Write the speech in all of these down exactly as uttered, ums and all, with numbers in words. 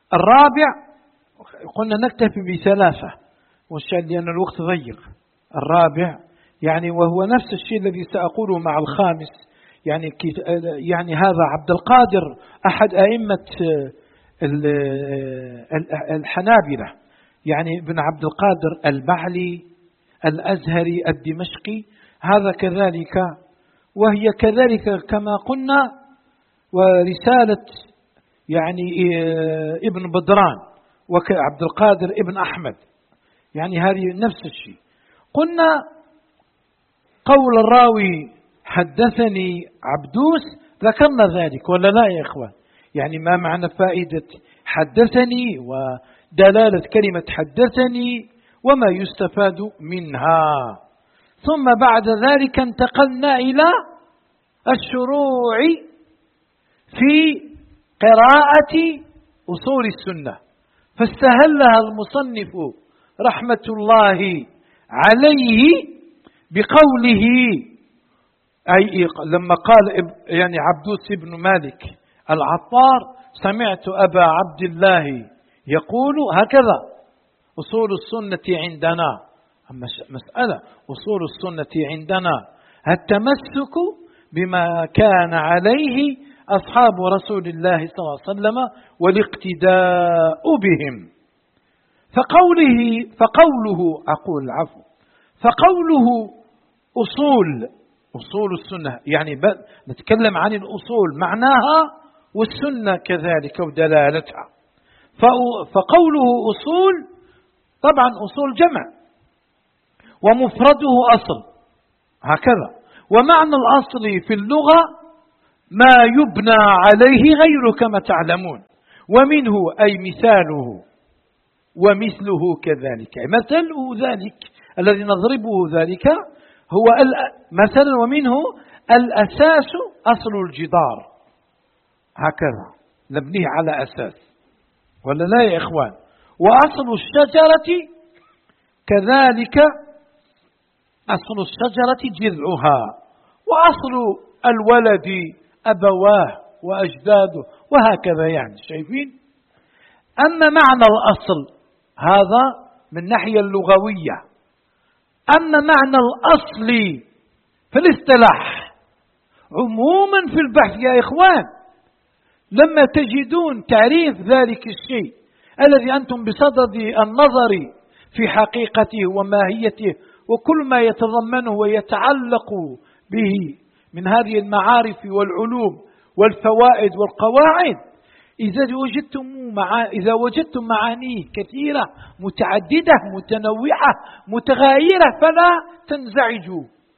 الرابع قلنا نكتفي بثلاثة والشاهد لأن الوقت ضيق. الرابع يعني وهو نفس الشيء الذي سأقوله مع الخامس، يعني يعني هذا عبد القادر أحد أئمة الحنابلة، يعني ابن عبد القادر البعلي الأزهري الدمشقي، هذا كذلك، وهي كذلك كما قلنا ورسالة يعني ابن بدران وعبد القادر ابن أحمد، يعني هذه نفس الشيء. قلنا قول الراوي حدثني عبدوس ذكرنا ذلك ولا لا يا إخوان؟ يعني ما معنى فائدة حدثني ودلالة كلمة حدثني وما يستفاد منها. ثم بعد ذلك انتقلنا إلى الشروع في قراءة أصول السنة، فاستهلها المصنف رحمة الله عليه بقوله، أي لما قال يعني عبدوس بن مالك العطار سمعت أبا عبد الله يقول هكذا أصول السنة عندنا. أما مسألة أصول السنة عندنا التمسك بما كان عليه أصحاب رسول الله صلى الله عليه وسلم والاقتداء بهم. فقوله فقوله أقول عفو فقوله أصول أصول السنة يعني نتكلم عن الأصول معناها والسنة كذلك ودلالتها. فقوله أصول طبعا أصول جمع ومفرده أصل هكذا، ومعنى الأصل في اللغة ما يبنى عليه غيره كما تعلمون، ومنه أي مثاله ومثله كذلك. مثله ذلك الذي نضربه ذلك هو مثلا، ومنه الأساس أصل الجدار هكذا نبنيه على أساس ولا لا يا إخوان؟ وأصل الشجرة كذلك أصل الشجرة جذعها، وأصل الولد أبواه وأجداده وهكذا، يعني شايفين. أما معنى الأصل هذا من ناحية اللغوية، أما معنى الأصل في الاصطلاح عموما في البحث يا إخوان، لما تجدون تعريف ذلك الشيء الذي أنتم بصدد النظر في حقيقته وماهيته وكل ما يتضمنه ويتعلق به من هذه المعارف والعلوم والفوائد والقواعد، إذا وجدتم مع إذا وجدتم معانيه كثيرة متعددة متنوعة متغايرة فلا تنزعجوا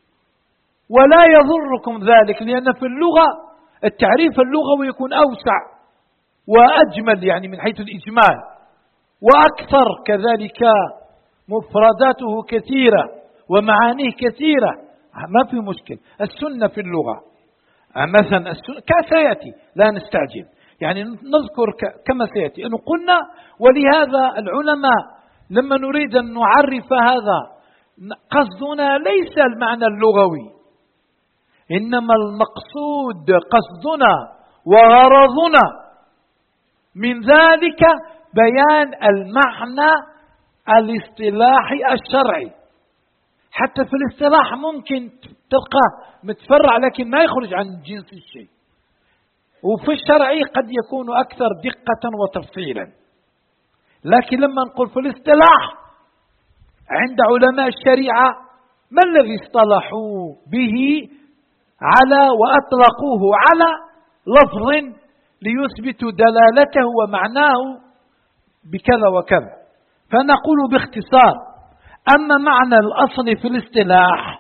ولا يضركم ذلك، لأن في اللغة التعريف اللغوي يكون أوسع وأجمل يعني من حيث الإجمال، وأكثر كذلك مفرداته كثيرة ومعانيه كثيرة، ما في مشكل. السنة في اللغة مثلا السنة كسيأتي لا نستعجل، يعني نذكر كما سيأتي أنه قلنا. ولهذا العلماء لما نريد أن نعرف هذا قصدنا ليس المعنى اللغوي، إنما المقصود قصدنا وغرضنا من ذلك بيان المعنى الاصطلاحي الشرعي. حتى في الاصطلاح ممكن تلقاه متفرع لكن ما يخرج عن جنس الشيء، وفي الشرعي قد يكون أكثر دقة وتفصيلا. لكن لما نقول في الاصطلاح عند علماء الشريعة ما الذي اصطلحوا به على وأطلقوه على لفظ ليثبتوا دلالته ومعناه بكذا وكذا. فنقول باختصار أما معنى الأصل في الاصطلاح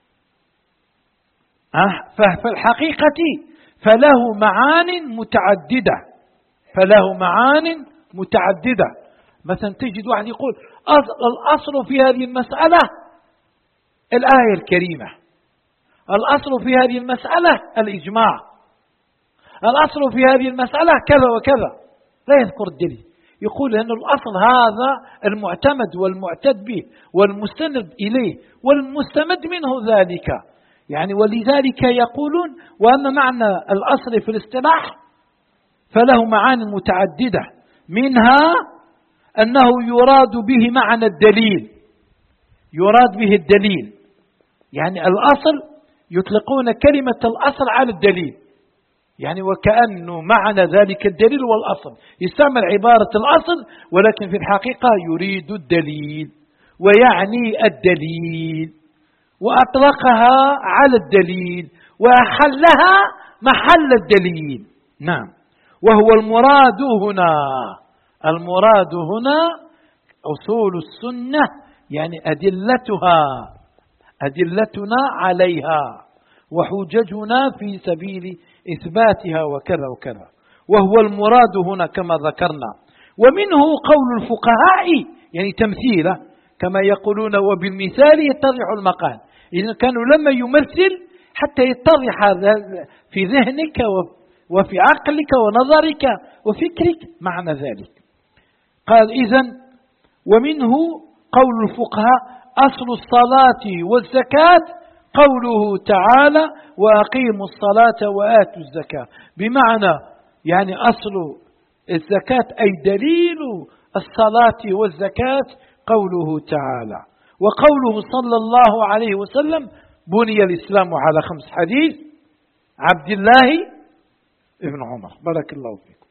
ففي الحقيقة فله معان متعددة فله معان متعددة مثلا تجد واحد يقول الأصل في هذه المسألة الآية الكريمة، الأصل في هذه المسألة الإجماع، الأصل في هذه المسألة كذا وكذا، لا يذكر الدليل. يقول أن الأصل هذا المعتمد والمعتد به والمستند إليه والمستمد منه ذلك، يعني ولذلك يقولون وأما معنى الأصل في الاصطلاح فله معاني متعددة منها أنه يراد به معنى الدليل، يراد به الدليل، يعني الأصل يطلقون كلمة الأصل على الدليل، يعني وكأنه معنى ذلك الدليل والأصل، يستعمل عبارة الأصل ولكن في الحقيقة يريد الدليل ويعني الدليل، وأطلقها على الدليل وأحلها محل الدليل. نعم. وهو المراد هنا، المراد هنا أصول السنة، يعني أدلتها، أدلتنا عليها وحججنا في سبيل إثباتها وكذا وكذا، وهو المراد هنا كما ذكرنا. ومنه قول الفقهاء، يعني تمثيله كما يقولون وبالمثال يتضح المقال، إذا كانوا لما يمثل حتى يتضح في ذهنك وفي عقلك ونظرك وفكرك معنى ذلك. قال إذن ومنه قول الفقهاء أصل الصلاة والزكاة قوله تعالى وأقيموا الصلاة وآتوا الزكاة، بمعنى يعني أصل الزكاة أي دليل الصلاة والزكاة قوله تعالى. وقوله صلى الله عليه وسلم بني الإسلام على خمس، حديث عبد الله ابن عمر بارك الله فيكم.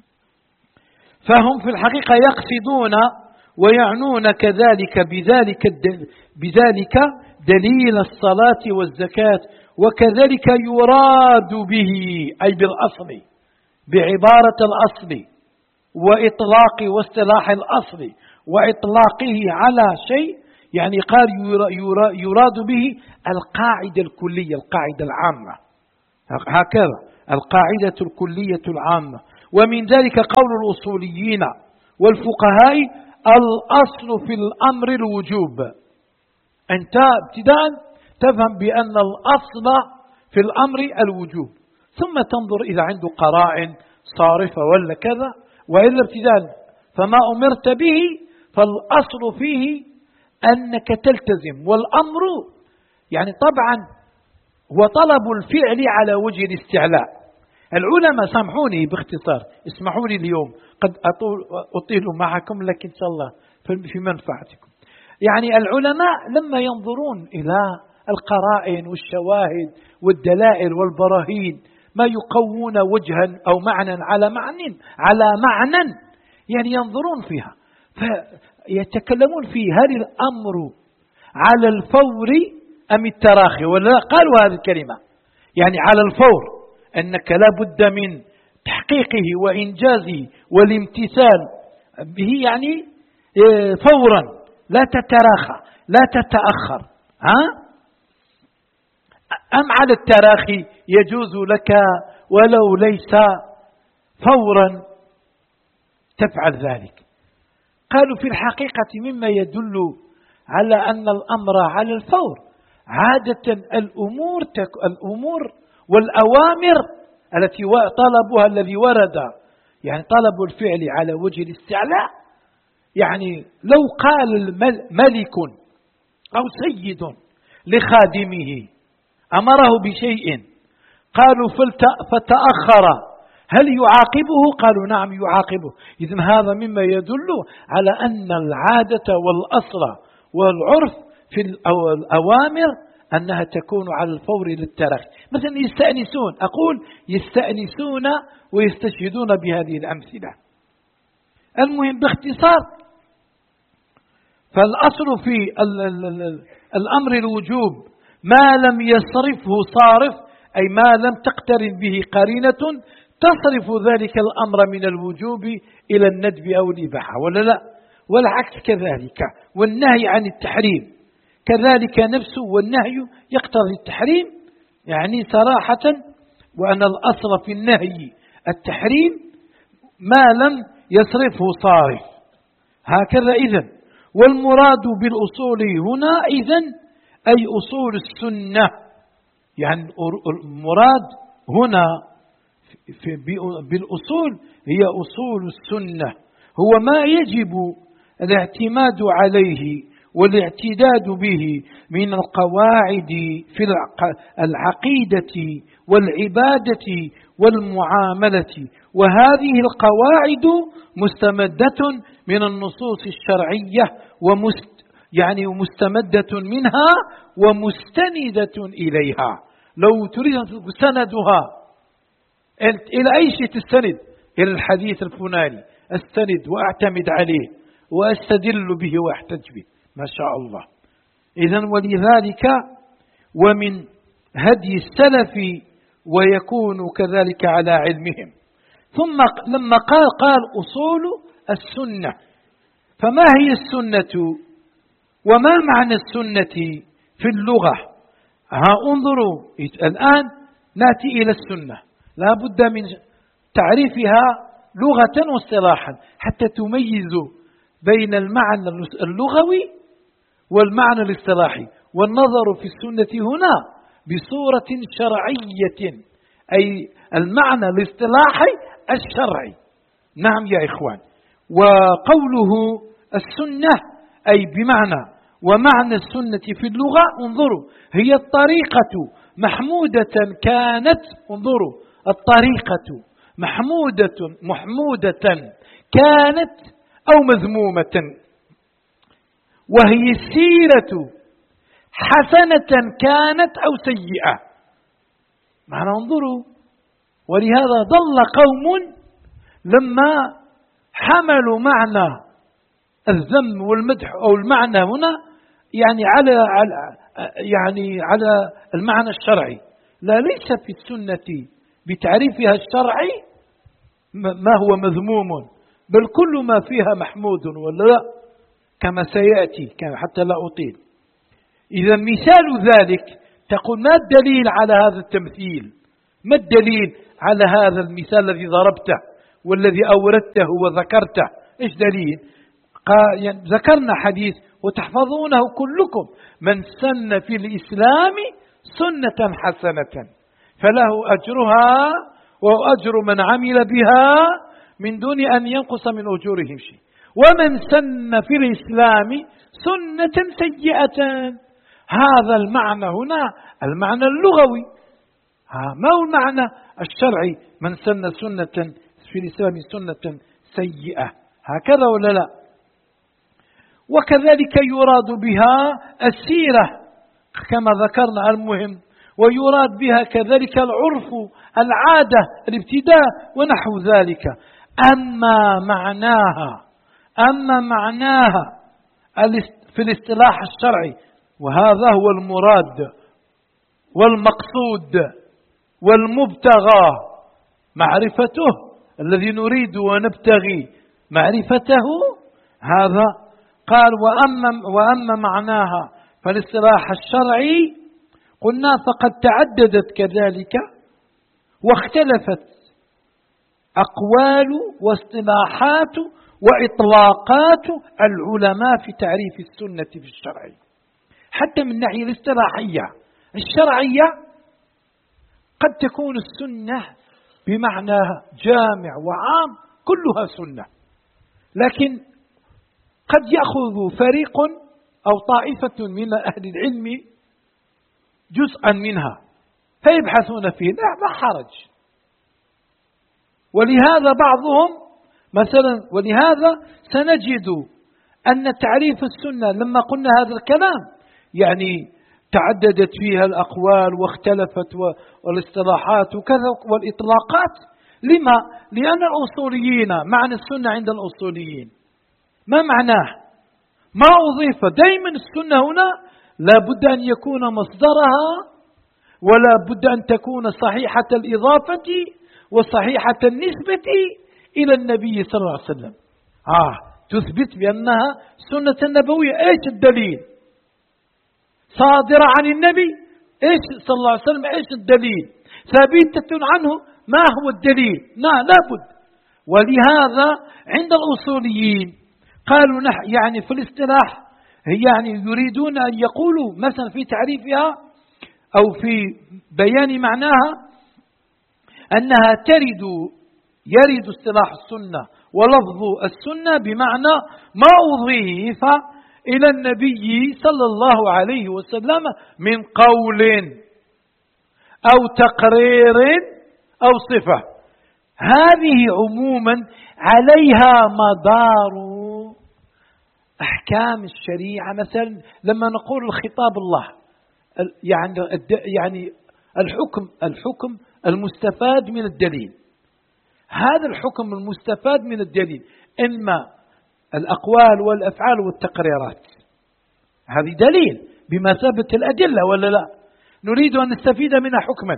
فهم في الحقيقة يقصدون ويعنون كذلك بذلك بذلك دليل الصلاة والزكاة، وكذلك يراد به أي بالأصل بعبارة الأصل وإطلاق واصطلاح الأصل وإطلاقه على شيء، يعني قال يراد به القاعدة الكلية، القاعدة العامة، هكذا القاعدة الكلية العامة. ومن ذلك قول الأصوليين والفقهاء الأصل في الأمر الوجوب. أنت ابتداء تفهم بأن الأصل في الأمر الوجوب، ثم تنظر إذا عنده قرائن صارفة ولا كذا، وإلا ابتداء فما أمرت به فالأصل فيه أنك تلتزم، والأمر يعني طبعا هو طلب الفعل على وجه الاستعلاء. العلماء سامحوني باختصار، اسمحوا لي اليوم قد أطيل معكم لكن إن شاء الله في منفعتكم. يعني العلماء لما ينظرون إلى القرائن والشواهد والدلائل والبراهين ما يقوون وجها أو معنى على معنى على معنى يعني ينظرون فيها، فيتكلمون في هل الأمر على الفور أم التراخي، ولا قالوا هذه الكلمة يعني على الفور أنك لا بد من تحقيقه وإنجازه والامتثال به، يعني فورا لا تتراخى لا تتأخر، ها؟ أم على التراخي يجوز لك ولو ليس فورا تفعل ذلك. قالوا في الحقيقة مما يدل على أن الأمر على الفور عادة الأمور الأمور والأوامر التي طلبها الذي ورد، يعني طلب الفعل على وجه الاستعلاء، يعني لو قال ملك أو سيد لخادمه أمره بشيء قالوا فتأخر هل يعاقبه؟ قالوا نعم يعاقبه. إذن هذا مما يدل على أن العادة والأصل والعرف في الأوامر أنها تكون على الفور للتراخي. مثلا يستأنسون، أقول يستأنسون ويستشهدون بهذه الأمثلة. المهم باختصار، فالأصل في الأمر الوجوب ما لم يصرفه صارف، أي ما لم تقترن به قرينة تصرف ذلك الأمر من الوجوب إلى الندب أو الإباحة، ولا لا؟ والعكس كذلك. والنهي عن التحريم كذلك نفسه، والنهي يقتضي التحريم يعني صراحة، وأن الأصل في النهي التحريم ما لم يصرفه صارف، هكذا. إذن والمراد بالأصول هنا إذن أي أصول السنة، يعني المراد هنا بالأصول هي أصول السنة، هو ما يجب الاعتماد عليه والاعتداد به من القواعد في العقيدة والعبادة والمعاملة وهذه القواعد مستمدة من النصوص الشرعية ومست يعني مستمدة منها ومستندة إليها. لو تريد أن تقول سندها إلى أي شيء تستند؟ إلى الحديث الفلاني أستند وأعتمد عليه وأستدل به وأحتج به، ما شاء الله. إذن ولذلك ومن هدي السلف ويكون كذلك على علمهم. ثم لما قال قال أصول السنة، فما هي السنة وما معنى السنة في اللغة؟ ها انظروا الآن نأتي إلى السنة، لا بد من تعريفها لغة واصطلاحا حتى تميزوا بين المعنى اللغوي والمعنى الاصطلاحي. والنظر في السنة هنا بصورة شرعية، أي المعنى الاصطلاحي الشرعي. نعم يا إخوان. وقوله السنة أي بمعنى ومعنى السنة في اللغة، انظروا هي الطريقة محمودة كانت، انظروا الطريقة محمودة محمودة كانت أو مذمومة، وهي السيرة حسنة كانت أو سيئة. معنى انظروا، ولهذا ضل قوم لما حملوا معنى الذم والمدح أو المعنى هنا يعني على على يعني على المعنى الشرعي. لا، ليس في السنة بتعريفها الشرعي ما هو مذموم، بل كل ما فيها محمود، ولا لا؟ كما سيأتي حتى لا أطيل. إذا مثال ذلك تقول ما الدليل على هذا التمثيل؟ ما الدليل على هذا المثال الذي ضربته والذي أوردته وذكرته؟ إيش دليل؟ يعني ذكرنا حديث وتحفظونه كلكم: من سن في الإسلام سنة حسنة فله أجرها وأجر من عمل بها من دون أن ينقص من أجورهم شيء، ومن سن في الإسلام سنة سيئة. هذا المعنى هنا المعنى اللغوي، ما هو المعنى الشرعي؟ من سن سنة في الإسلام سنة سيئة، هكذا ولا لا؟ وكذلك يراد بها السيرة كما ذكرنا المهم، ويراد بها كذلك العرف، العادة، الابتداء ونحو ذلك. أما معناها أما معناها في الاصطلاح الشرعي، وهذا هو المراد والمقصود والمبتغى معرفته، الذي نريد ونبتغي معرفته، هذا قال وأما, وأما معناها فالاصطلاح الشرعي قلنا فقد تعددت كذلك واختلفت أقوال واصطلاحات وإطلاقات العلماء في تعريف السنة في الشرع، حتى من ناحية الاصطلاحية الشرعية. قد تكون السنة بمعنى جامع وعام كلها سنة، لكن قد يأخذ فريق أو طائفة من أهل العلم جزءا منها فيبحثون فيه، لا ما حرج. ولهذا بعضهم مثلا ولهذا سنجد أن تعريف السنة لما قلنا هذا الكلام يعني تعددت فيها الأقوال واختلفت والاصطلاحات وكذا والإطلاقات. لما؟ لأن الأصوليين معنى السنة عند الأصوليين ما معناه؟ ما أضيف. دائما السنة هنا لا بد أن يكون مصدرها ولا بد أن تكون صحيحة الإضافة وصحيحة النسبة إلى النبي صلى الله عليه وسلم. آه تثبت بأنها سنة النبوية. إيش الدليل؟ صادرة عن النبي إيش صلى الله عليه وسلم، إيش الدليل؟ ثابتة عنه، ما هو الدليل؟ لا لابد. ولهذا عند الأصوليين قالوا نح يعني في الاصطلاح يعني يريدون أن يقولوا مثلا في تعريفها أو في بيان معناها أنها ترد يرد اصطلاح السنة ولفظ السنة بمعنى ما أضيف إلى النبي صلى الله عليه وسلم من قول أو تقرير أو صفة. هذه عموما عليها مدار أحكام الشريعة. مثلا لما نقول الخطاب الله يعني يعني الحكم الحكم المستفاد من الدليل، هذا الحكم المستفاد من الدليل إما الأقوال والأفعال والتقريرات، هذه دليل بمثابة الأدلة ولا لا؟ نريد أن نستفيد منها حكما،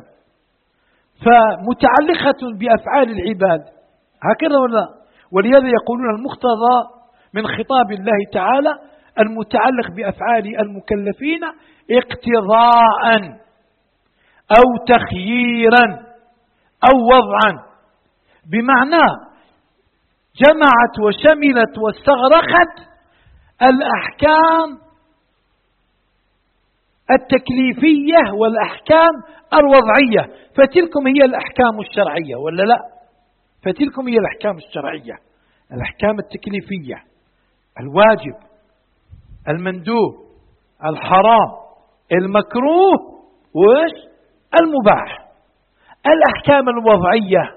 فمتعلقة بأفعال العباد هكذا ولا لا؟ ولهذا يقولون المقتضى من خطاب الله تعالى المتعلق بأفعال المكلفين اقتضاء أو تخييرا أو وضعا، بمعنى جمعت وشملت واستغرقت الأحكام التكليفية والأحكام الوضعية، فتلكم هي الأحكام الشرعية ولا لا؟ فتلكم هي الأحكام الشرعية، الأحكام التكليفية، الواجب، المندوب، الحرام، المكروه، وإيش؟ المباح. الأحكام الوضعية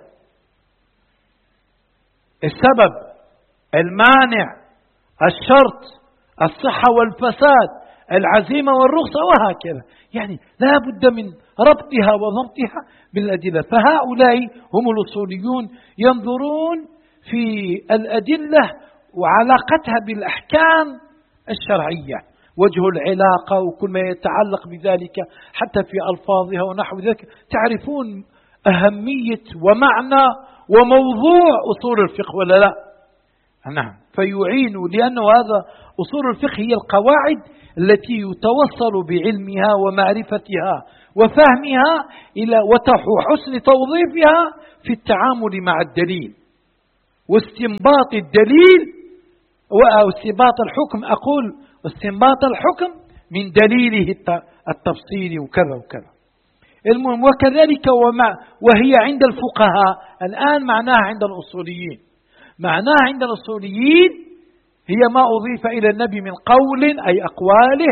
السبب، المانع، الشرط، الصحة والفساد، العزيمة والرخصة وهكذا، يعني لا بد من ربطها وضبطها بالأدلة. فهؤلاء هم الأصوليون ينظرون في الأدلة وعلاقتها بالأحكام الشرعية، وجه العلاقة وكل ما يتعلق بذلك حتى في ألفاظها ونحو ذلك. تعرفون أهمية ومعنى وموضوع أصول الفقه ولا لا؟ نعم. فيعين، لأنه هذا أصول الفقه هي القواعد التي يتوصل بعلمها ومعرفتها وفهمها إلى وحسن توظيفها في التعامل مع الدليل واستنباط الدليل واستنباط الحكم، أقول واستنباط الحكم من دليله التفصيلي وكذا وكذا. المهم وكذلك ومع وهي عند الفقهاء الآن معناها عند الأصوليين، معناها عند الأصوليين هي ما أضيف إلى النبي من قول أي أقواله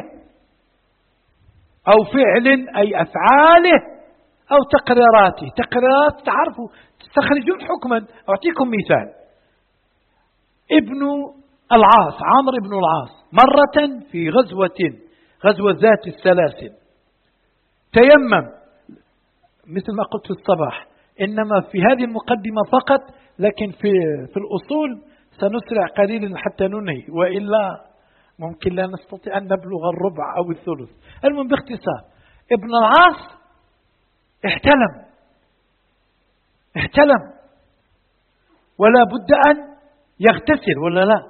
أو فعل أي أفعاله أو تقريراته. تقريرات تعرفوا تستخرجون حكما. أعطيكم مثال، ابن العاص عمرو بن العاص مرة في غزوة غزوة ذات السلاسل تيمم، مثل ما قلت في الصباح، إنما في هذه المقدمة فقط، لكن في في الأصول سنسرع قليلا حتى ننهي، وإلا ممكن لا نستطيع أن نبلغ الربع أو الثلث. المهم باختصار، ابن العاص احتلم احتلم ولا بد أن يغتسل ولا لا؟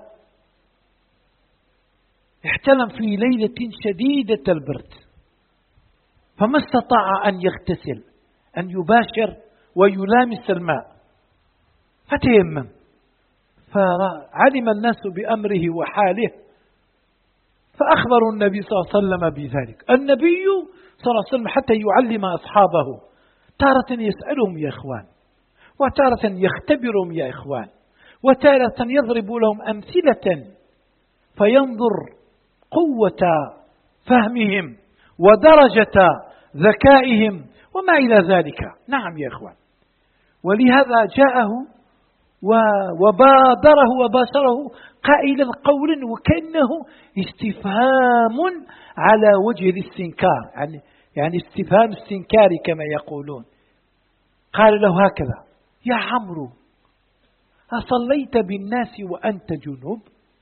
احتلم في ليلة شديدة البرد، فما استطاع أن يغتسل، أن يباشر ويلامس الماء، فتيمم. فعلم الناس بأمره وحاله فأخبروا النبي صلى الله عليه وسلم بذلك. النبي صلى الله عليه وسلم حتى يعلم أصحابه تارة يسألهم يا إخوان، وتارة يختبرهم يا إخوان، وتارة يضرب لهم أمثلة فينظر قوة فهمهم ودرجة ذكائهم وما إلى ذلك. نعم يا إخوان. ولهذا جاءه وبادره وباشره قائلا قولا وكأنه استفهام على وجه الاستنكار، يعني يعني استفهام استنكاري كما يقولون. قال له هكذا: يا عمرو، أصليت بالناس وأنت جنوب؟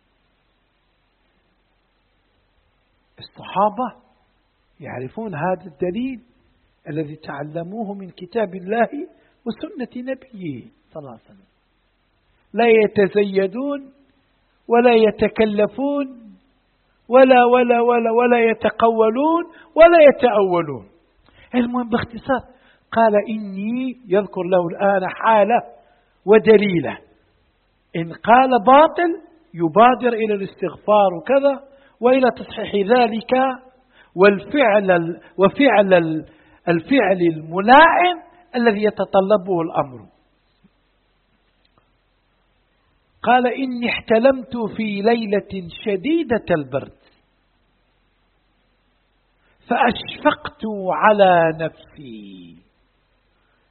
الصحابة يعرفون هذا الدليل الذي تعلموه من كتاب الله وسنة نبيه صلى الله عليه وسلم، لا يتزيدون ولا يتكلفون ولا ولا ولا ولا يتقولون ولا يتأولون. المهم باختصار قال: إني، يذكر له الآن حالة ودليله، إن قال باطل يبادر إلى الاستغفار وكذا وإلى تصحيح ذلك والفعل وفعل الفعل الملائم الذي يتطلبه الأمر. قال: إني احتلمت في ليلة شديدة البرد فأشفقت على نفسي.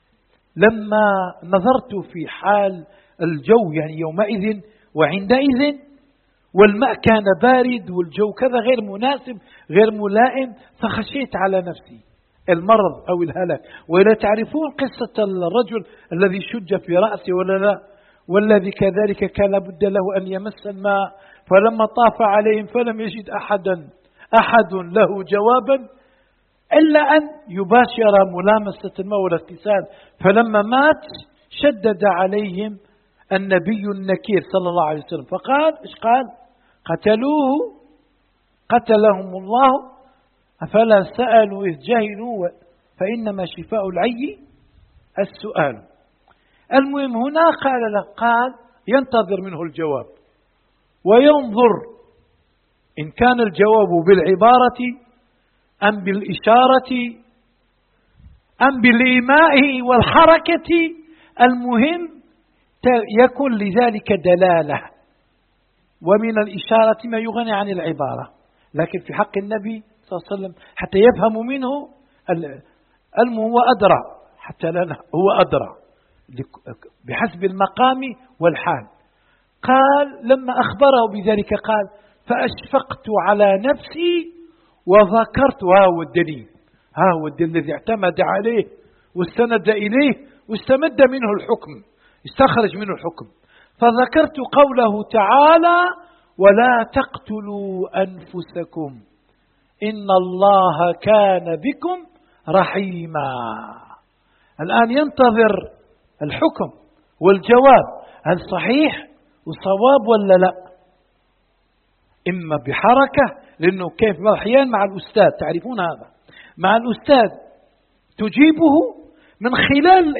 لما نظرت في حال الجو يعني يومئذ وعندئذ، والماء كان بارد والجو كذا غير مناسب غير ملائم، فخشيت على نفسي المرض أو الهلاك. ولا تعرفون قصة الرجل الذي شج في رأسه ولا لا، والذي كذلك كان لابد له أن يمس الماء، فلما طاف عليهم فلم يجد أحدا أحد له جوابا إلا أن يباشر ملامسة الماء والاغتسال. فلما مات شدد عليهم النبي النكير صلى الله عليه وسلم، فقال إيش قال؟ قتلوه قتلهم الله أفلا سألوا إذ جهلوا فإنما شفاء العي السؤال. المهم هنا قال له، قال ينتظر منه الجواب وينظر إن كان الجواب بالعبارة أم بالإشارة أم بالإيماء والحركة، المهم يكون لذلك دلالة، ومن الإشارة ما يغني عن العبارة. لكن في حق النبي صلى الله عليه وسلم حتى يفهم منه الم هو أدرى، حتى لا هو أدرى بحسب المقام والحال. قال لما أخبره بذلك قال فأشفقت على نفسي وذكرت، ها هو الدليل، ها هو الدليل الذي اعتمد عليه واستند إليه واستمد منه الحكم، استخرج منه الحكم. فذكرت قوله تعالى ولا تقتلوا أنفسكم إن الله كان بكم رحيما. الآن ينتظر الحكم والجواب، هل صحيح وصواب ولا لا؟ إما بحركة، لأنه كيف أحيانا مع الأستاذ تعرفون هذا، مع الأستاذ تجيبه من خلال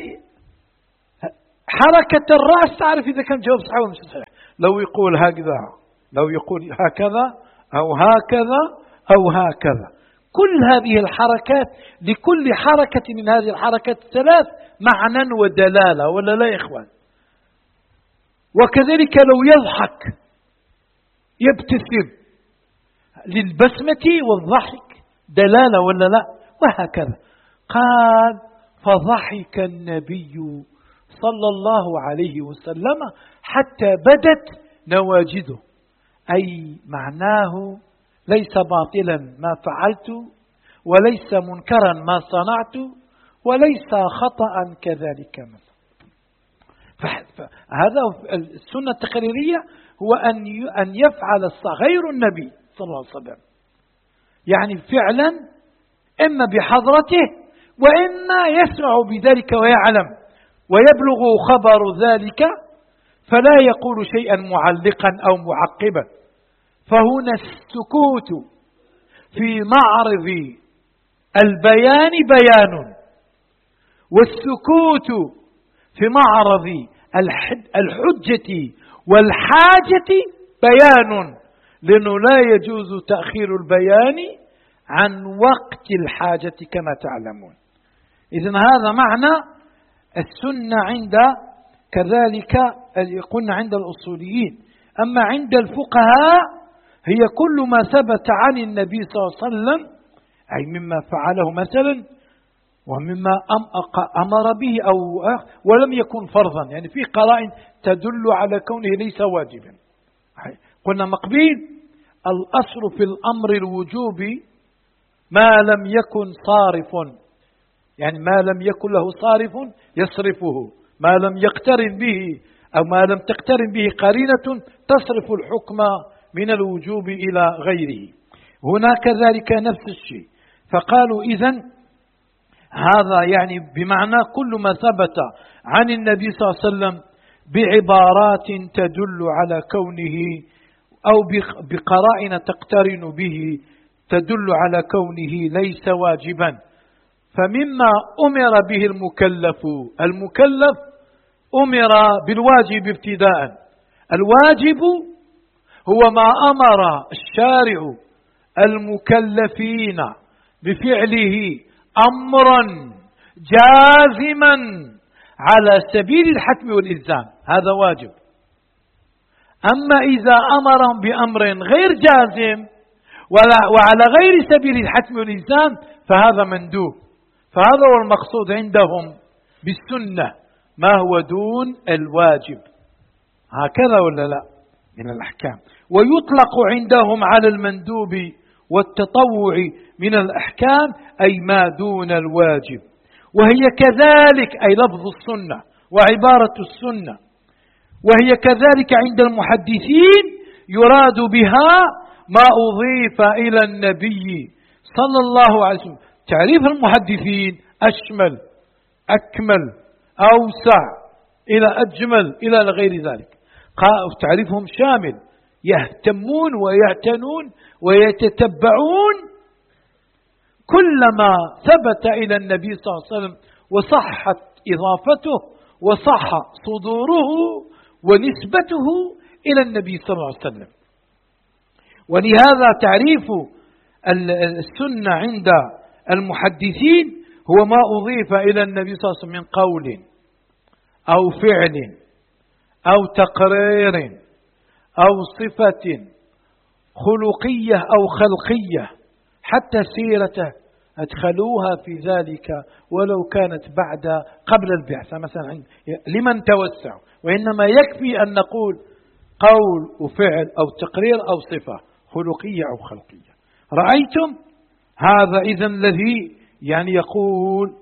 حركة الرأس تعرف إذا كان جواب صحيح ولا مش صحيح. لو يقول هكذا، لو يقول هكذا أو هكذا أو هكذا، كل هذه الحركات لكل حركة من هذه الحركات الثلاث معنى ودلالة، ولا لا يا إخوان؟ وكذلك لو يضحك يبتسم، للبسمة والضحك دلالة ولا لا؟ وهكذا. قال فضحك النبي صلى الله عليه وسلم حتى بدت نواجذه، أي معناه ليس باطلا ما فعلت، وليس منكرا ما صنعت، وليس خطأ كذلك مثلا. فهذا السنة التقريرية هو أن يفعل غير النبي صلى الله عليه وسلم، يعني فعلا إما بحضرته وإما يسمع بذلك ويعلم ويبلغ خبر ذلك، فلا يقول شيئا معلقا أو معقبا. فهنا السكوت في معرض البيان بيان، والسكوت في معرض الحجة والحاجة بيان، لأنه لا يجوز تأخير البيان عن وقت الحاجة كما تعلمون. إذن هذا معنى السنة عند كذلك قلنا عند الأصوليين. أما عند الفقهاء هي كل ما ثبت عن النبي صلى الله عليه وسلم، أي مما فعله مثلا ومما أمر به أو ولم يكن فرضا، يعني في قرائن تدل على كونه ليس واجبا. قلنا مقبيل الأصل في الأمر الوجوب ما لم يكن صارف، يعني ما لم يكن له صارف يصرفه، ما لم يقترن به أو ما لم تقترن به قرينة تصرف الحكم من الوجوب إلى غيره. هنا كذلك نفس الشيء. فقالوا إذن هذا يعني بمعنى كل ما ثبت عن النبي صلى الله عليه وسلم بعبارات تدل على كونه أو بقرائن تقترن به تدل على كونه ليس واجبا. فمما أمر به المكلف، المكلف أمر بالواجب ابتداء. الواجب هو ما أمر الشارع المكلفين بفعله أمرا جازما على سبيل الحتم والإلزام، هذا واجب. أما إذا أمرهم بأمر غير جازم وعلى غير سبيل الحتم والإلزام فهذا مندوب. فهذا هو المقصود عندهم بالسنة ما هو دون الواجب، هكذا ولا لا من الأحكام. ويطلق عندهم على المندوب والتطوع من الأحكام أي ما دون الواجب، وهي كذلك أي لفظ السنة وعبارة السنة، وهي كذلك عند المحدثين يراد بها ما أضيف إلى النبي صلى الله عليه وسلم. تعريف المحدثين أشمل أكمل أوسع إلى أجمل إلى غير ذلك، تعريفهم شامل، يهتمون ويعتنون ويتتبعون كل ما ثبت إلى النبي صلى الله عليه وسلم وصحت إضافته وصح صدوره ونسبته إلى النبي صلى الله عليه وسلم. ولهذا تعريف السنة عند المحدثين هو ما أضيف إلى النبي صلى الله عليه وسلم من قول أو فعل أو تقرير أو صفة خلقية أو خلقية، حتى سيرته أدخلوها في ذلك ولو كانت بعد قبل البعثة مثلا لمن توسع، وإنما يكفي أن نقول قول وفعل أو تقرير أو صفة خلقية أو خلقية. رأيتم هذا إذن الذي يعني يقول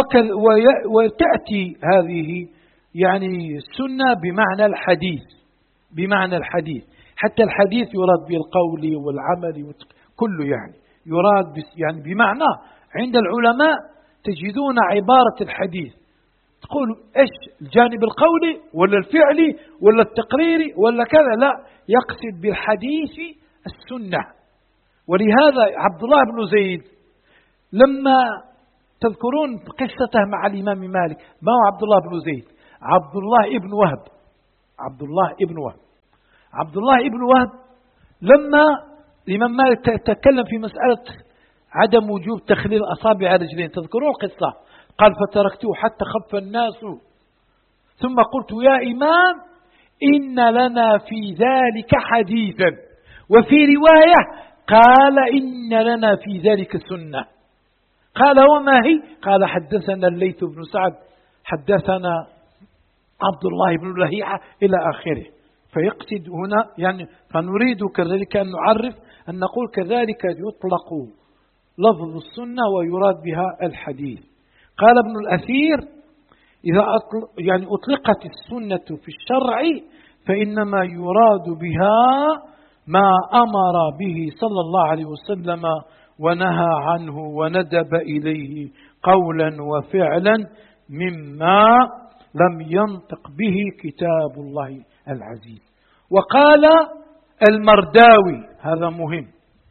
وتأتي هذه يعني السنة بمعنى الحديث، بمعنى الحديث، حتى الحديث يراد بالقول والعمل كله، يعني يراد يعني بمعنى عند العلماء تجدون عبارة الحديث تقول إيش الجانب القولي ولا الفعلي ولا التقريري ولا كذا، لا، يقصد بالحديث السنة. ولهذا عبد الله بن زيد لما تذكرون قصته مع الإمام مالك، ما هو عبد الله بن زيد؟ عبد الله ابن وهب، عبد الله ابن وهب عبد الله ابن وهب لما الإمام مالك تكلم في مسألة عدم وجوب تخليل أصابع الرجلين، تذكرون القصة؟ قال فتركته حتى خف الناس ثم قلت يا إمام إن لنا في ذلك حديثا، وفي رواية قال إن لنا في ذلك سنة. قال وما هي؟ قال حدثنا الليث بن سعد حدثنا عبد الله بن لهيعة إلى آخره. فيقصد هنا يعني فنريد كذلك أن نعرف أن نقول كذلك يطلق لفظ السنة ويراد بها الحديث. قال ابن الأثير إذا أطلق يعني أطلقت السنة في الشرع فإنما يراد بها ما أمر به صلى الله عليه وسلم ونهى عنه وندب إليه قولا وفعلا مما لم ينطق به كتاب الله العزيز. وقال المرداوي هذا مهم،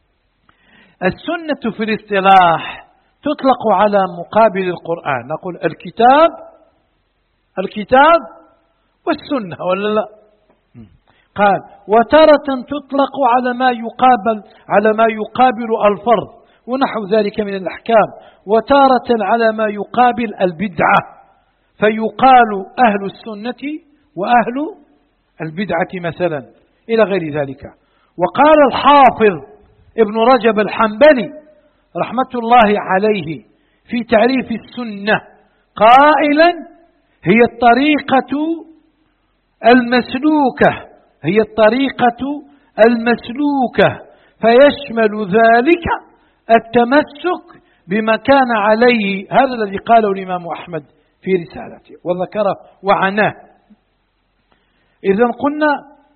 السنة في الاصطلاح تطلق على مقابل القرآن، نقول الكتاب الكتاب والسنة ولا لا؟ قال وتارة تطلق على ما يقابل على ما يقابل الفرض ونحو ذلك من الأحكام، وتارة على ما يقابل البدعة، فيقال أهل السنة وأهل البدعة مثلا إلى غير ذلك. وقال الحافظ ابن رجب الحنبلي رحمة الله عليه في تعريف السنة قائلا هي الطريقة المسلوكة هي الطريقة المسلوكة فيشمل ذلك التمسك بما كان عليه، هذا الذي قاله الإمام أحمد في رسالته وذكره وعناه. إذن قلنا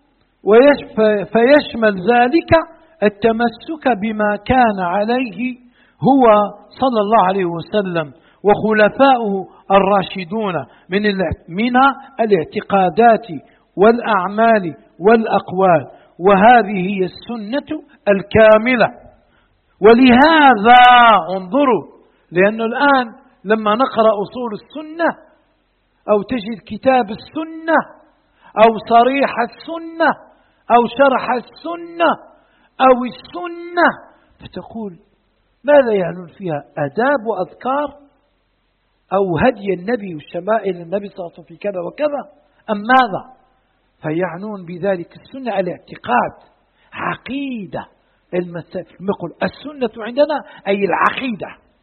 فيشمل ذلك التمسك بما كان عليه هو صلى الله عليه وسلم وخلفاؤه الراشدون من من الاعتقادات والأعمال والأقوال، وهذه هي السنة الكاملة. ولهذا انظروا، لأنه الآن لما نقرأ أصول السنة أو تجد كتاب السنة أو صريح السنة أو شرح السنة أو السنة فتقول ماذا يعنون فيها؟ آداب وأذكار أو هدي النبي والشمائل النبي صلى الله عليه وسلم في كذا وكذا أم ماذا؟ فيعنون بذلك السنة الاعتقاد، عقيدة. يقول السنة عندنا أي العقيدة،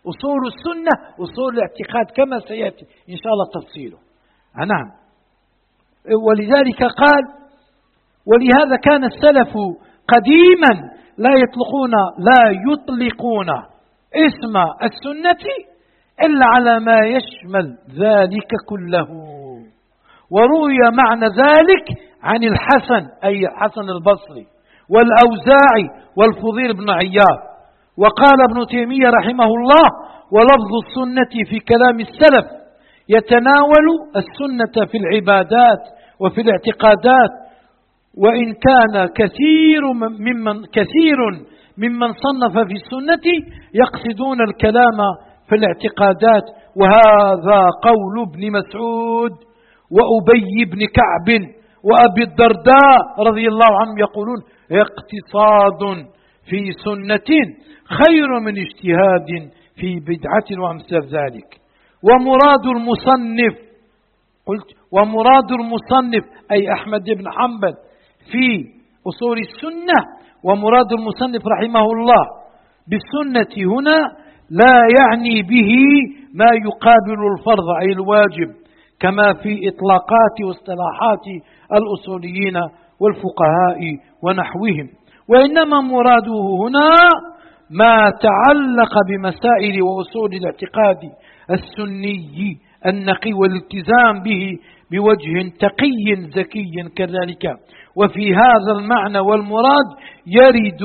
أصول السنة أصول الاعتقاد كما سيأتي إن شاء الله تفصيله. نعم. ولذلك قال: ولهذا كان السلف قديما لا يطلقون لا يطلقون اسم السنة إلا على ما يشمل ذلك كله. وروي معنى ذلك عن الحسن أي الحسن البصري والأوزاعي والفضيل بن عياض. وقال ابن تيمية رحمه الله: ولفظ السنة في كلام السلف يتناول السنة في العبادات وفي الاعتقادات، وإن كان كثير ممن كثير ممن صنف في السنة يقصدون الكلام في الاعتقادات. وهذا قول ابن مسعود وأبي بن كعب وأبي الدرداء رضي الله عنهم، يقولون: اقتصاد في سنة خير من اجتهاد في بدعة وأمثال ذلك. ومراد المصنف قلت ومراد المصنف أي أحمد بن حنبل في أصول السنة، ومراد المصنف رحمه الله بالسنة هنا لا يعني به ما يقابل الفرض أي الواجب كما في إطلاقات واصطلاحات الأصوليين والفقهاء ونحوهم، وإنما مراده هنا ما تعلق بمسائل وأصول الاعتقاد السني النقي والالتزام به بوجه تقي زكي كذلك. وفي هذا المعنى والمراد يرد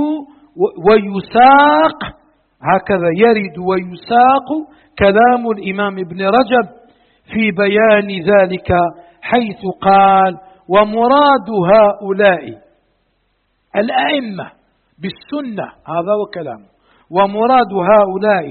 ويساق هكذا يرد ويساق كلام الإمام ابن رجب في بيان ذلك، حيث قال: ومراد هؤلاء الأئمة بالسنة، هذا هو كلامه، ومراد هؤلاء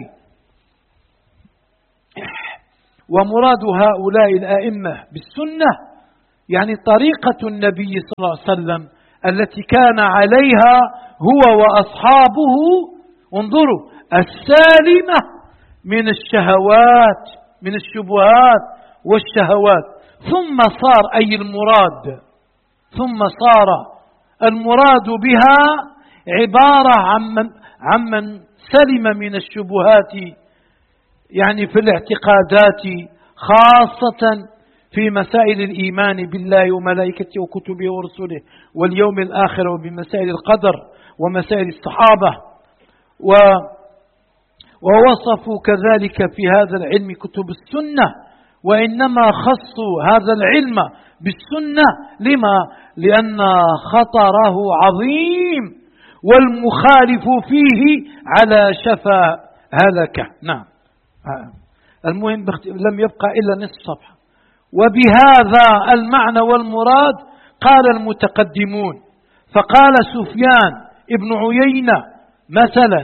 ومراد هؤلاء الأئمة بالسنة يعني طريقة النبي صلى الله عليه وسلم التي كان عليها هو وأصحابه، انظروا، السالمة من الشهوات من الشبهات والشهوات. ثم صار أي المراد ثم صار المراد بها عبارة عمن, عمن سلم من الشبهات يعني في الاعتقادات، خاصة في مسائل الإيمان بالله وملائكته وكتبه ورسله واليوم الآخر، وبمسائل القدر ومسائل الصحابة. و ووصفوا كذلك في هذا العلم كتب السنة، وإنما خصوا هذا العلم بالسنة لما؟ لأن خطره عظيم والمخالف فيه على شفا هلكة. نعم. المهم لم يبقى إلا نصف صفحة. وبهذا المعنى والمراد قال المتقدمون، فقال سفيان ابن عيينة مثلا: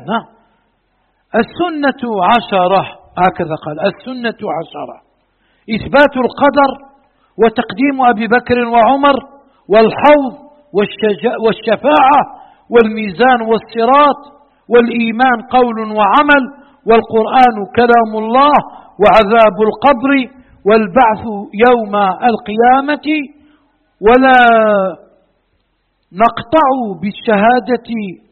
السنة عشرة، هكذا قال: السنة عشرة: إثبات القدر، وتقديم أبي بكر وعمر، والحوض، والشفاعة، والميزان، والصراط، والإيمان قول وعمل، والقرآن كلام الله، وعذاب القبر، والبعث يوم القيامة، ولا نقطع بالشهادة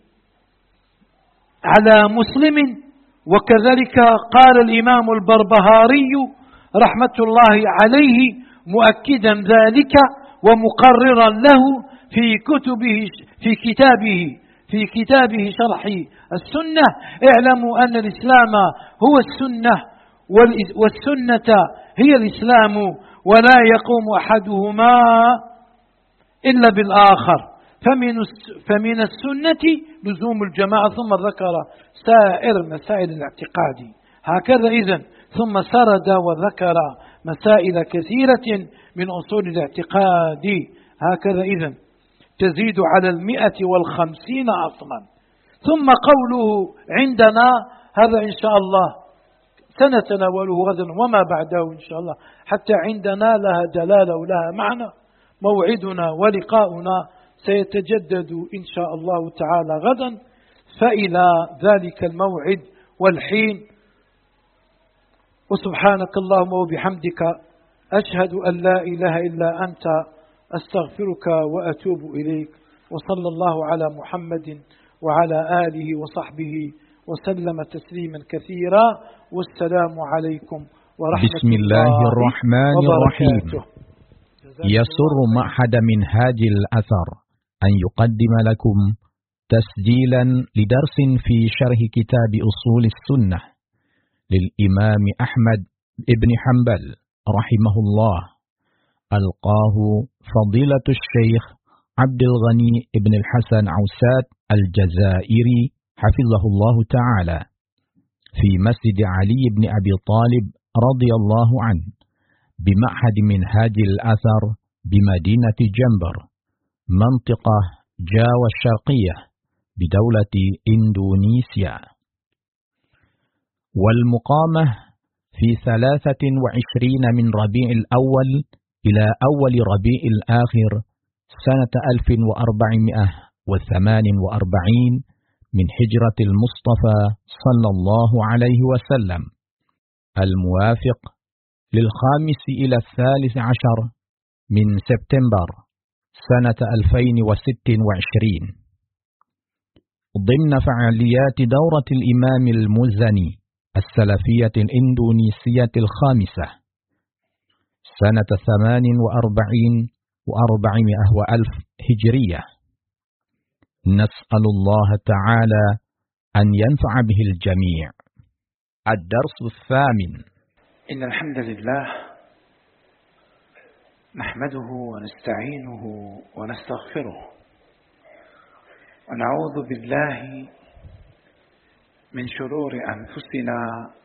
على مسلم. وكذلك قال الإمام البربهاري رحمة الله عليه مؤكدا ذلك ومقررا له في كتبه في كتابه في كتابه شرح السنة: اعلموا أن الإسلام هو السنة والسنة هي الإسلام، ولا يقوم أحدهما إلا بالآخر، فمن فمن السنة لزوم الجماعة. ثم ذكر سائر مسائل الاعتقاد هكذا إذن، ثم سرد وذكر مسائل كثيرة من أصول الاعتقاد هكذا إذن تزيد على المئة والخمسين أصلا. ثم قوله عندنا، هذا إن شاء الله سنتناوله غدا وما بعده إن شاء الله، حتى عندنا لها دلالة ولها معنى. موعدنا ولقاؤنا سيتجدد إن شاء الله تعالى غدا، فإلى ذلك الموعد والحين، وسبحانك اللهم وبحمدك أشهد أن لا إله إلا أنت أستغفرك وأتوب إليك. وصلى الله على محمد وعلى آله وصحبه وسلم تسليما كثيرا. والسلام عليكم ورحمة بسم الله الرحمن الرحيم. يسر معهد منهاج الأثر أن يقدم لكم تسجيلا لدرس في شرح كتاب أصول السنة للإمام أحمد بن حنبل رحمه الله، ألقاه فضيلة الشيخ عبد الغني بن الحسن عوسات الجزائري حفظه الله تعالى في مسجد علي بن أبي طالب رضي الله عنه بمعهد منهاج الأثر بمدينة جنبر منطقة جاوة الشرقية بدولة إندونيسيا، والمقامة في ثلاثة وعشرين من ربيع الأول إلى أول ربيع الآخر سنة ألف وأربعمائة وثمان وأربعين من هجرة المصطفى صلى الله عليه وسلم، الموافق للخامس إلى الثالث عشر من سبتمبر سنة ألفين وست وعشرين، ضمن فعاليات دورة الإمام المزني السلفية الإندونيسية الخامسة سنة ثمان وأربعين وأربعمائة وألف هجرية. نسأل الله تعالى أن ينفع به الجميع. الدرس الثامن. إن الحمد لله نحمده ونستعينه ونستغفره ونعوذ بالله من شرور أنفسنا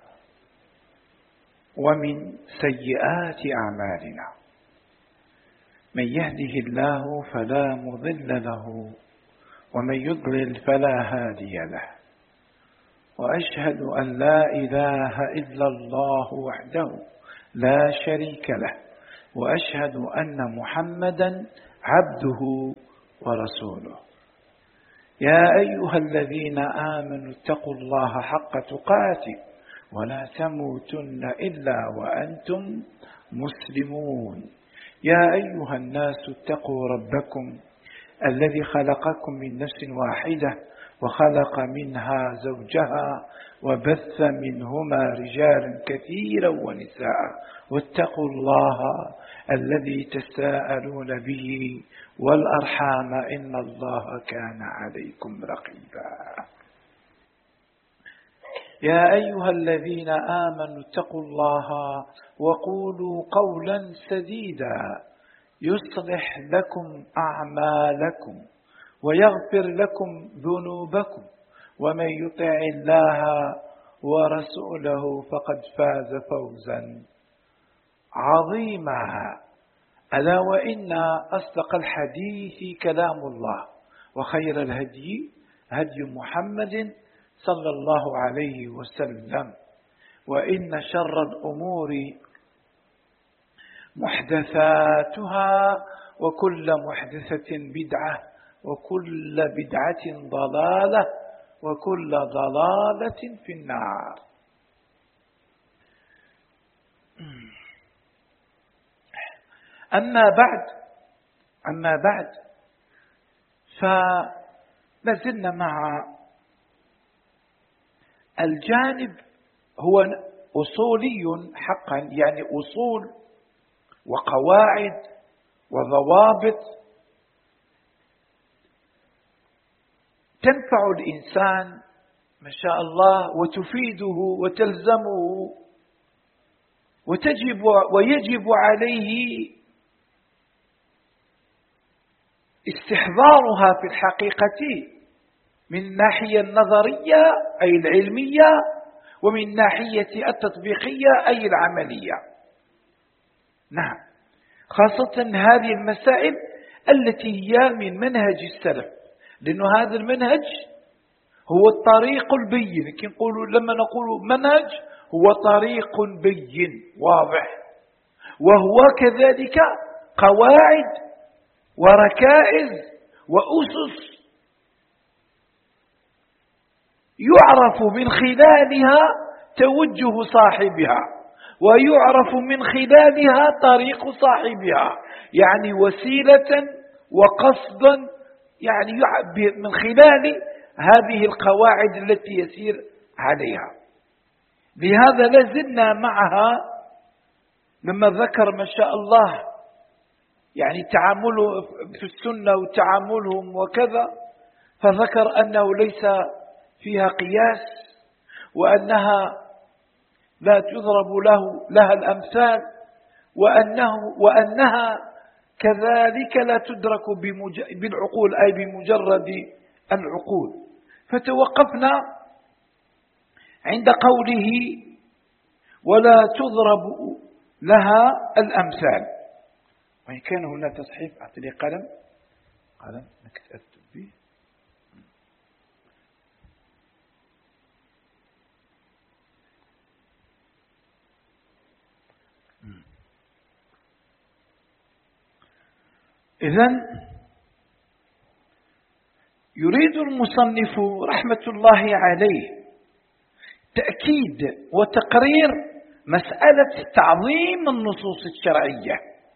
ومن سيئات أعمالنا، من يهده الله فلا مضل له ومن يضلل فلا هادي له، وأشهد أن لا إله إلا الله وحده لا شريك له، وأشهد أن محمدا عبده ورسوله. يا أيها الذين آمنوا اتقوا الله حق تقاته ولا تموتن إلا وأنتم مسلمون. يا أيها الناس اتقوا ربكم الذي خلقكم من نفس واحدة وخلق منها زوجها وبث منهما رجالا كثيرا ونساء، واتقوا الله الذي تساءلون به والأرحام إن الله كان عليكم رقيبا. يا أيها الذين آمنوا اتقوا الله وقولوا قولا سديدا يصلح لكم أعمالكم ويغفر لكم ذنوبكم، ومن يطع الله ورسوله فقد فاز فوزا عظيما. ألا وإن أصدق الحديث كلام الله، وخير الهدي هدي محمد صلى الله عليه وسلم، وإن شر الأمور محدثاتها، وكل محدثة بدعة، وكل بدعة ضلالة، وكل ضلالة في النار. أما بعد أما بعد فلازلنا مع الجانب هو أصولي حقا، يعني أصول وقواعد وضوابط تنفع الإنسان ما شاء الله وتفيده وتلزمه، وتجب ويجب عليه استحضارها في الحقيقة من الناحية النظرية أي العلمية، ومن الناحية التطبيقية أي العملية. نعم، خاصة هذه المسائل التي هي من منهج السلف، لأن هذا المنهج هو الطريق البين. لما نقول منهج هو طريق بين واضح، وهو كذلك قواعد وركائز وأسس يعرف من خلالها توجه صاحبها، ويعرف من خلالها طريق صاحبها، يعني وسيلة وقصدا، يعني من خلال هذه القواعد التي يسير عليها. لهذا لازلنا معها لما ذكر ما شاء الله يعني تعامله في السنة وتعاملهم وكذا، فذكر أنه ليس فيها قياس، وأنها لا تضرب له لها الأمثال، وأنه وأنها كذلك لا تدرك بالعقول أي بمجرد العقول. فتوقفنا عند قوله ولا تضرب لها الأمثال. وإن كان هنا تصحيف أعطي قلم قلم أكتب به. إذن يريد المصنف رحمة الله عليه تأكيد وتقرير مسألة تعظيم النصوص الشرعية.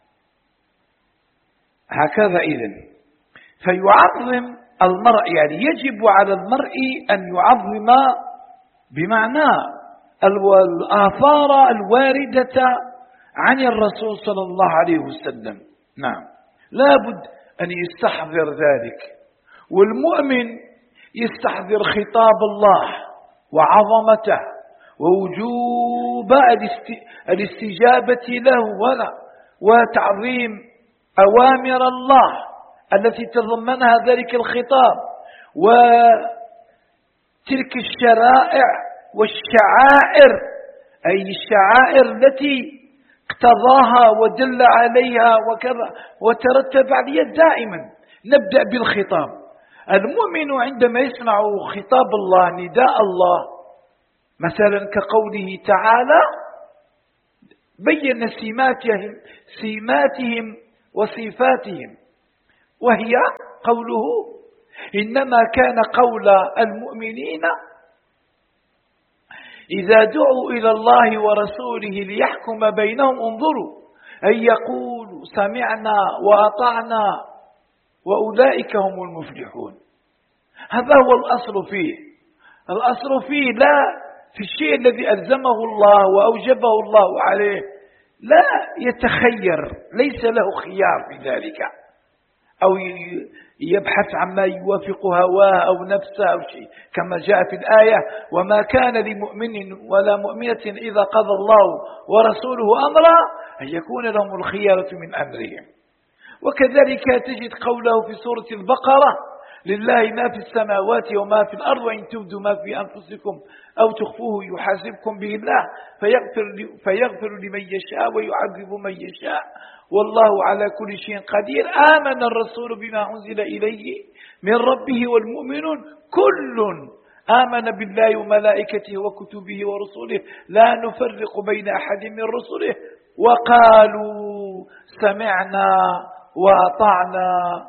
هكذا إذن فيعظم المرء، يعني يجب على المرء أن يعظم بمعنى الآثار الواردة عن الرسول صلى الله عليه وسلم. نعم، لابد أن يستحضر ذلك، والمؤمن يستحضر خطاب الله وعظمته ووجوب الاستجابة له ولا وتعظيم أوامر الله التي تضمنها ذلك الخطاب، وتلك الشرائع والشعائر أي الشعائر التي اقتضاها ودل عليها وكذا وترتب عليها. دائما نبدأ بالخطاب. المؤمن عندما يسمع خطاب الله نداء الله مثلا كقوله تعالى بين سماتهم سماتهم وصفاتهم، وهي قوله إنما كان قول المؤمنين إذا دعوا إلى الله ورسوله ليحكم بينهم انظروا أن يقولوا سمعنا وأطعنا وأولئك هم المفلحون. هذا هو الأصل فيه. الأصل فيه لا في الشيء الذي ألزمه الله وأوجبه الله عليه، لا يتخير، ليس له خيار في ذلك، أو يبحث عما يوافق هواه أو نفسه أو شيء، كما جاء في الآية وما كان لمؤمن ولا مؤمنة إذا قضى الله ورسوله أمرا أن يكون لهم الخيارة من أمرهم. وكذلك تجد قوله في سورة البقرة لله ما في السماوات وما في الأرض وإن تبدوا ما في أنفسكم أو تخفوه يحاسبكم به الله فيغفر, فيغفر لمن يشاء ويعذب من يشاء والله على كل شيء قدير. آمن الرسول بما أنزل إليه من ربه والمؤمنون كل آمن بالله وملائكته وكتبه ورسله لا نفرق بين أحد من رسله وقالوا سمعنا وأطعنا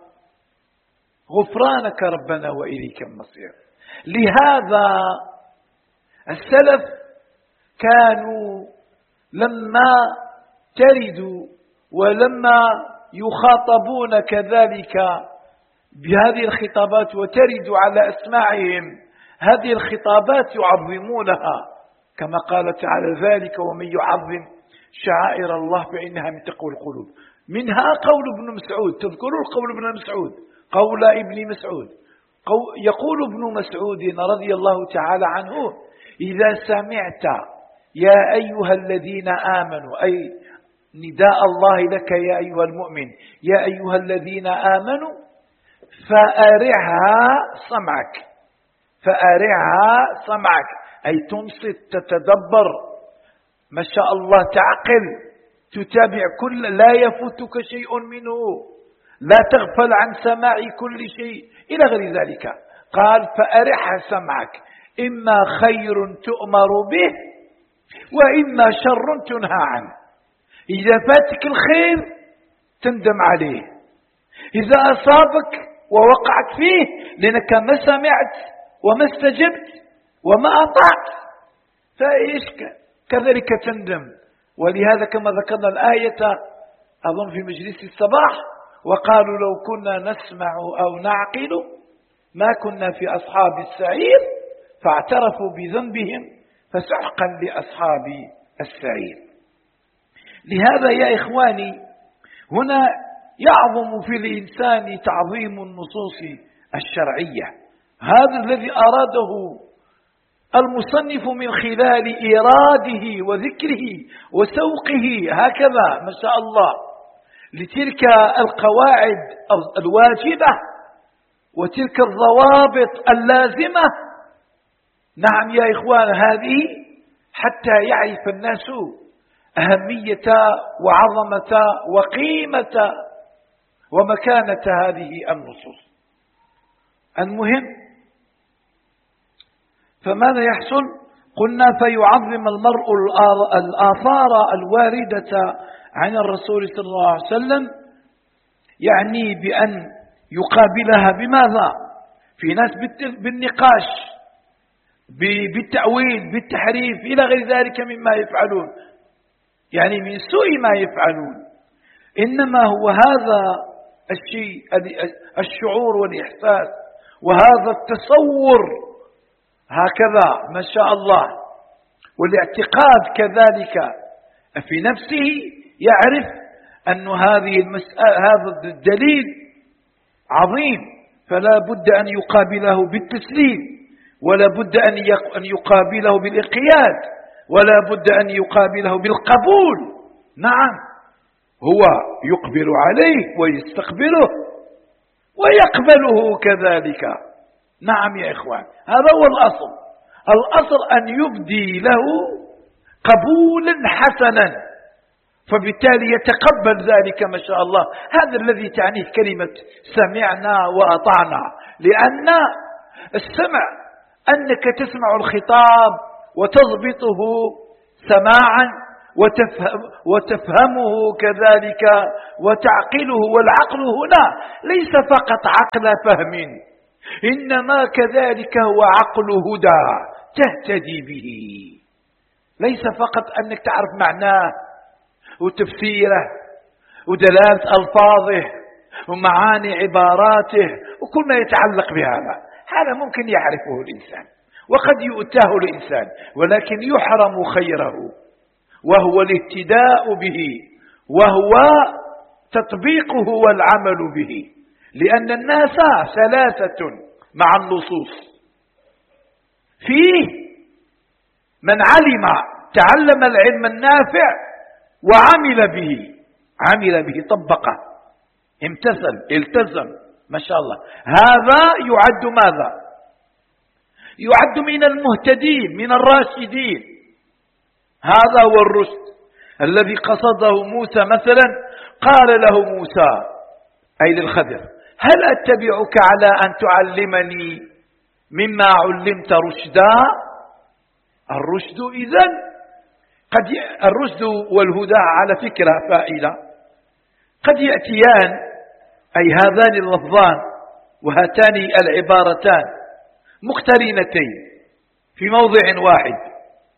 غفرانك ربنا وإليك المصير. لهذا السلف كانوا لما تردوا ولما يخاطبون كذلك بهذه الخطابات وترد على أسماعهم هذه الخطابات يعظمونها، كما قال تعالى ذلك ومن يعظم شعائر الله فإنها من تقوى القلوب. منها قول ابن مسعود، تذكرون قول ابن مسعود، قول ابن مسعود، يقول ابن مسعود رضي الله تعالى عنه إذا سمعت يا أيها الذين آمنوا، أي نداء الله لك يا أيها المؤمن يا أيها الذين آمنوا فأرعها سمعك، فأرعها سمعك أي تنصت تتدبر ما شاء الله تعقل تتابع كل لا يفوتك شيء منه، لا تغفل عن سماع كل شيء إلى غير ذلك. قال فأرعها سمعك، إما خير تؤمر به وإما شر تنهى عنه. إذا فاتك الخير تندم عليه، إذا أصابك ووقعت فيه لأنك ما سمعت وما استجبت وما أطعت فإيش كذلك تندم. ولهذا كما ذكرنا الآية أظن في مجلس الصباح وقالوا لو كنا نسمع أو نعقل ما كنا في أصحاب السعير فاعترفوا بذنبهم فسحقا لأصحاب السعير. لهذا يا إخواني هنا يعظم في الإنسان تعظيم النصوص الشرعية. هذا الذي أراده المصنف من خلال إيراده وذكره وسوقه هكذا ما شاء الله لتلك القواعد الواجبة وتلك الضوابط اللازمة. نعم يا إخوان، هذه حتى يعرف الناس أهمية وعظمة وقيمة ومكانة هذه النصوص. المهم فماذا يحصل؟ قلنا فيعظم المرء الآثار الواردة عن الرسول صلى الله عليه وسلم، يعني بأن يقابلها بماذا؟ في ناس بالنقاش، بالتأويل، بالتحريف إلى غير ذلك مما يفعلون، يعني من سوء ما يفعلون. إنما هو هذا الشيء، الشعور والإحساس وهذا التصور هكذا ما شاء الله، والاعتقاد كذلك في نفسه، يعرف أن هذه المسألة هذا الدليل عظيم، فلا بد أن يقابله بالتسليم، ولا بد أن يقابله بالانقياد، ولا بد أن يقابله بالقبول. نعم، هو يقبل عليه ويستقبله ويقبله كذلك. نعم يا إخوان، هذا هو الأصل. الأصل أن يبدي له قبولا حسنا، فبالتالي يتقبل ذلك ما شاء الله. هذا الذي تعنيه كلمة سمعنا وأطعنا، لأن السمع أنك تسمع الخطاب وتضبطه سماعا وتفهم وتفهمه كذلك وتعقله. والعقل هنا ليس فقط عقل فهم، إنما كذلك هو عقل هدى تهتدي به. ليس فقط أنك تعرف معناه وتفسيره ودلالة ألفاظه ومعاني عباراته وكل ما يتعلق بهذا، هذا ممكن يعرفه الإنسان وقد يؤتاه الإنسان، ولكن يحرم خيره، وهو الاهتداء به، وهو تطبيقه والعمل به. لأن الناس ثلاثة مع النصوص: فيه من علم تعلم العلم النافع وعمل به، عمل به طبقه امتثل التزم ما شاء الله، هذا يعد ماذا؟ يعد من المهتدين من الراشدين. هذا هو الرشد الذي قصده موسى مثلا. قال له موسى أي للخضر: هل أتبعك على أن تعلمني مما علمت رشدا؟ الرشد إذن قد ي... الرشد والهدى على فكرة فائدة قد يأتيان، أي هذان اللفظان وهاتان العبارتان مقترنتين في موضع واحد،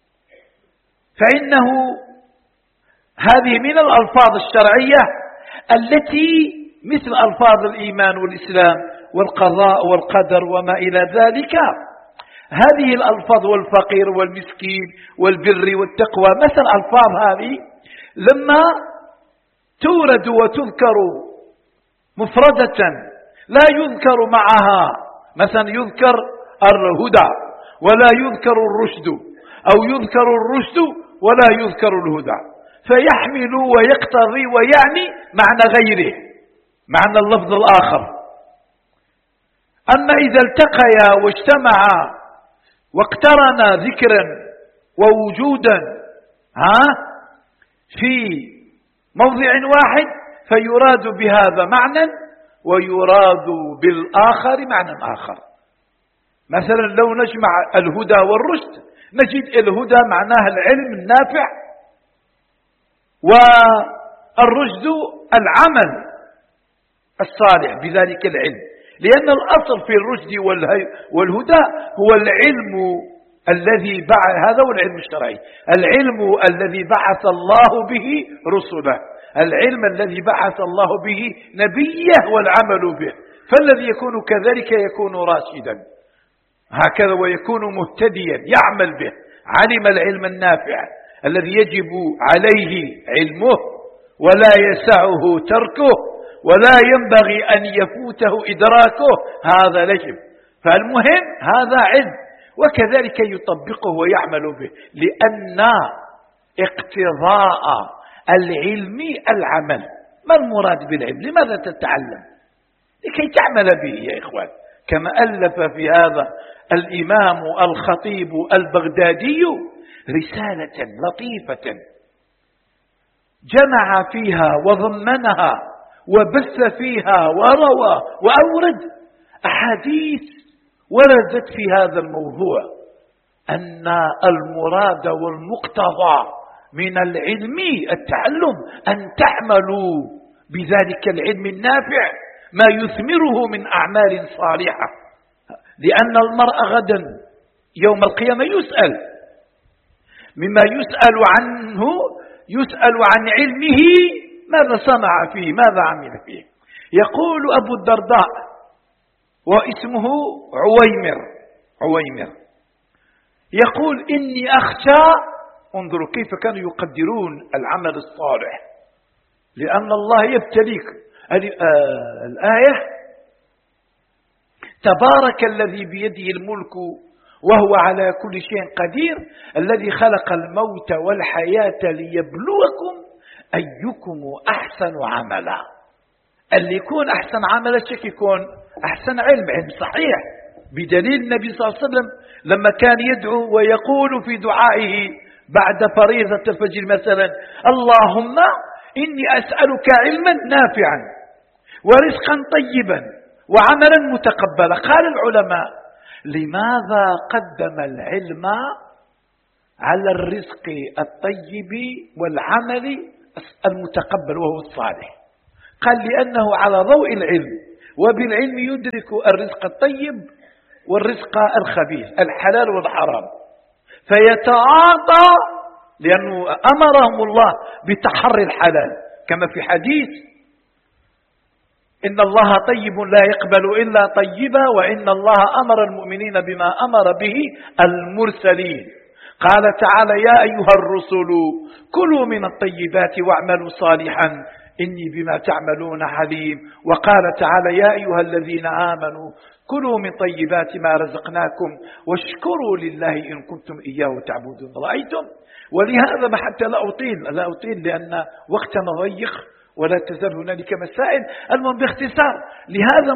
فإنه هذه من الألفاظ الشرعية التي مثل ألفاظ الإيمان والإسلام والقضاء والقدر وما إلى ذلك. هذه الألفاظ والفقير والمسكين والبر والتقوى مثل ألفاظ هذه لما تورد وتذكر مفردة لا يذكر معها، مثلا يذكر الهدى ولا يذكر الرشد، أو يذكر الرشد ولا يذكر الهدى، فيحمل ويقتضي ويعني معنى غيره، معنى اللفظ الآخر. أما إذا التقيا واجتمعا واقترنا ذكرا ووجودا ها في موضع واحد، فيراد بهذا معنى ويراد بالآخر معنى آخر. مثلا لو نجمع الهدى والرشد نجد الهدى معناها العلم النافع، والرشد العمل الصالح بذلك العلم، لأن الأصل في الرشد والهدى هو العلم الذي بعث، هذا هو العلم الشرعي، العلم الذي بعث الله به رسله، العلم الذي بعث الله به نبيه والعمل به، فالذي يكون كذلك يكون راشدا. هكذا ويكون مهتديا يعمل به، علم العلم النافع الذي يجب عليه علمه ولا يسعه تركه ولا ينبغي أن يفوته إدراكه، هذا يجب. فالمهم هذا علم، وكذلك يطبقه ويعمل به، لأن اقتضاء العلم العمل. ما المراد بالعلم؟ لماذا تتعلم؟ لكي تعمل به يا إخوان. كما ألف في هذا الإمام الخطيب البغدادي رسالة لطيفة جمع فيها وضمنها وبث فيها وروى وأورد أحاديث وردت في هذا الموضوع، أن المراد والمقتضى من العلم التعلم، أن تعملوا بذلك العلم النافع ما يثمره من أعمال صالحة، لأن المرء غدا يوم القيامة يسأل مما يسأل عنه، يسأل عن علمه ماذا صنع فيه، ماذا عمل فيه. يقول أبو الدرداء واسمه عويمر عويمر يقول إني أخشى، انظروا كيف كانوا يقدرون العمل الصالح، لأن الله يبتليك. آه الآية تبارك الذي بيده الملك وهو على كل شيء قدير الذي خلق الموت والحياة ليبلوكم أيكم أحسن عملا. اللي يكون أحسن عملا شك يكون أحسن علم، علم صحيح، بدليل النبي صلى الله عليه وسلم لما كان يدعو ويقول في دعائه بعد فريضة الفجر مثلا: اللهم إني أسألك علما نافعا ورزقا طيبا وعملا متقبلا. قال العلماء: لماذا قدم العلم على الرزق الطيب والعمل المتقبل وهو الصالح؟ قال: لأنه على ضوء العلم، وبالعلم يدرك الرزق الطيب والرزق الخبيث، الحلال والحرام، فيتعاطى، لأنه أمرهم الله بتحري الحلال كما في حديث: إن الله طيب لا يقبل إلا طيبا، وإن الله أمر المؤمنين بما أمر به المرسلين. قال تعالى: يا أيها الرسل كلوا من الطيبات واعملوا صالحا إني بما تعملون عليم. وقال تعالى: يا أيها الذين آمنوا كلوا من طيبات ما رزقناكم واشكروا لله إن كنتم إياه تعبدون. رأيتم؟ ولهذا ما حتى لا أطيل لا أطيل لأن وقتنا ضيق ولا تزال هنالك مسائل. المهم باختصار، لهذا